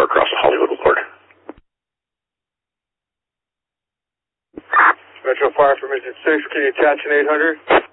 across the Hollywood Boulevard. Metro Fire from Mission 6, can you attach an 800?